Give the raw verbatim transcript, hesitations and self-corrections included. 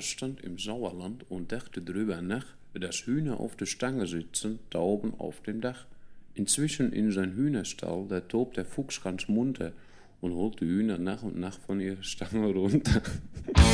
stand im Sauerland und dachte drüber nach, dass Hühner auf der Stange sitzen, da oben auf dem Dach. Inzwischen in sein Hühnerstall, da tobt der Fuchs ganz munter und holt die Hühner nach und nach von ihrer Stange runter.